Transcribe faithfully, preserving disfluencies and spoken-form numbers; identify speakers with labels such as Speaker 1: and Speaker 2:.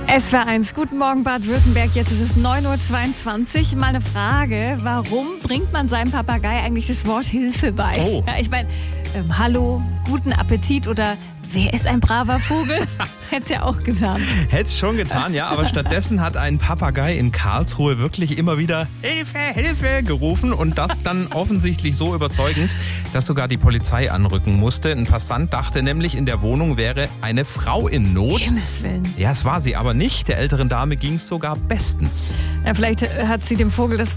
Speaker 1: S W R eins, guten Morgen Baden-Württemberg, jetzt ist es neun Uhr zweiundzwanzig. Mal eine Frage, warum bringt man seinem Papagei eigentlich das Wort Hilfe bei?
Speaker 2: Oh.
Speaker 1: Ja, ich meine, ähm, hallo, guten Appetit oder wer ist ein braver Vogel? Hätte es ja auch getan.
Speaker 2: Hätte es schon getan, ja, aber stattdessen hat ein Papagei in Karlsruhe wirklich immer wieder Hilfe, Hilfe gerufen und das dann offensichtlich so überzeugend, dass sogar die Polizei anrücken musste. Ein Passant dachte nämlich, in der Wohnung wäre eine Frau in Not.
Speaker 1: Himmels Willen.
Speaker 2: Ja, es war sie aber nicht. Der älteren Dame ging es sogar bestens.
Speaker 1: Ja, vielleicht hat sie dem Vogel das